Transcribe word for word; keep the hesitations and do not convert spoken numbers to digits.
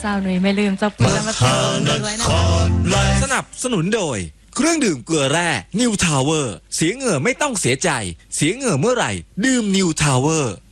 สาวหนุ่ยไม่ลืมเจ้าเพื่อนมาเติมด้วยนะคะสนับสนุนโดยเครื่องดื่มเกลือแร่นิวทาวเวอร์เสียเหงื่อไม่ต้องเสียใจเสียเหงื่อเมื่อไหร่ดื่มนิวทาวเวอร์